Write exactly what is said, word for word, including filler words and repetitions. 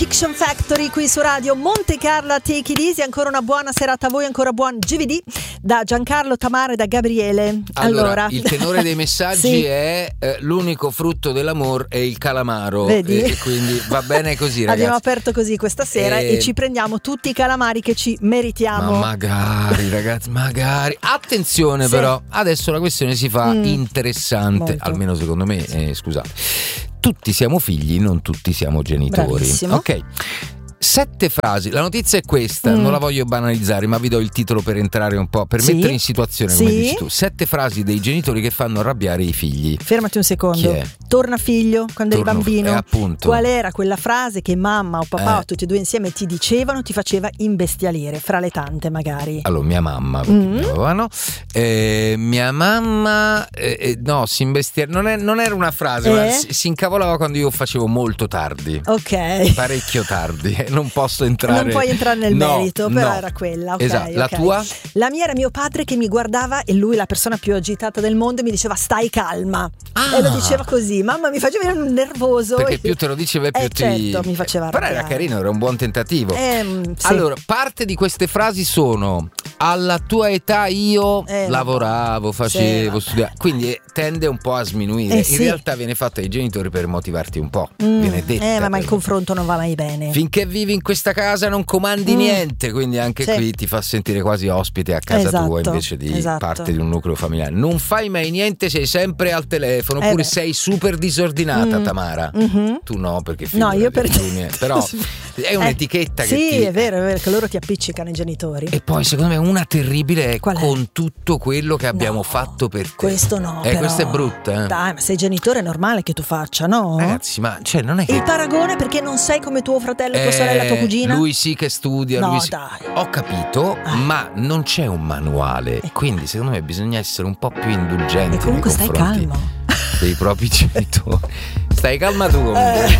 Fiction Factory qui su Radio Monte Carlo, Take It Easy. Ancora una buona serata a voi, ancora buon giovedì da Giancarlo, Tamara e da Gabriele. Allora, Allora, il tenore dei messaggi sì. è eh, l'unico frutto dell'amor è il calamaro. Vedi? E, e quindi va bene così, ragazzi. Abbiamo aperto così questa sera E- e ci prendiamo tutti i calamari che ci meritiamo. Ma magari, ragazzi, magari. Attenzione, Sì. però, adesso la questione si fa Mm. interessante, Molto. almeno secondo me, eh, scusate. Tutti siamo figli, non tutti siamo genitori. Bravissimo. Ok. Sette frasi, la notizia è questa, Mm. non la voglio banalizzare, ma vi do il titolo per entrare un po', per Sì. mettere in situazione, come Sì. dici tu. Sette frasi dei genitori che fanno arrabbiare i figli. Fermati un secondo. Chi è? Torna figlio, quando eri Torno- bambino. eh, appunto. Qual era quella frase che mamma o papà Eh. o tutti e due insieme ti dicevano, ti faceva imbestialire, fra le tante magari? Allora, mia mamma, perché Mm. mio papà no. Eh, mia mamma, eh, eh, no, si imbestia. Non, è- non era una frase, Eh? ma si, si incavolava quando io facevo molto tardi. Ok. Parecchio tardi, eh, non posso entrare. Non puoi entrare nel No, merito, però no. era quella. Ok, Esatto. La ok. tua? La mia era mio padre che mi guardava e lui, la persona più agitata del mondo, e mi diceva stai calma. Ah. E lo diceva così. Mamma mi faceva venire un nervoso. Perché più te lo diceva e più Eh, ti. certo, mi faceva Però era arrabbiare. carino, era un buon tentativo. Ehm, sì. Allora, parte di queste frasi sono: alla tua età io Eh, lavoravo, facevo, Sì, studiavo. Quindi eh, tende un po' a sminuire. Eh, In sì. realtà viene fatto ai genitori per motivarti un po'. Mm, Viene detta. eh, ma, ma il per- confronto non va mai bene. Finché vivi in questa casa non comandi Mm. niente, quindi anche Sì. qui ti fa sentire quasi ospite a casa Esatto, tua invece di esatto. parte di un nucleo familiare. Non fai mai niente, sei sempre al telefono, Eh oppure beh. sei super disordinata, Mm. Tamara. Mhm. Tu no, perché No, io per tu niente. Però è un'etichetta Eh, che sì, ti... è vero, è vero che loro ti appiccicano i genitori. E poi secondo me una terribile è Qual è? con tutto quello che abbiamo No, fatto per te. Questo no. Eh, però. questa è brutta, eh. Dai, ma sei genitore, è normale che tu faccia, no? Ragazzi, ma cioè non è che Il paragone perché non sei come tuo fratello, tua Eh, sorella, tua cugina? Lui sì che studia, No, lui sì. dai. Ho capito, Ah. ma non c'è un manuale. Ecco. Quindi secondo me bisogna essere un po' più indulgenti E comunque nei stai confronti calmo. dei propri genitori. Stai calma tu comunque. Eh.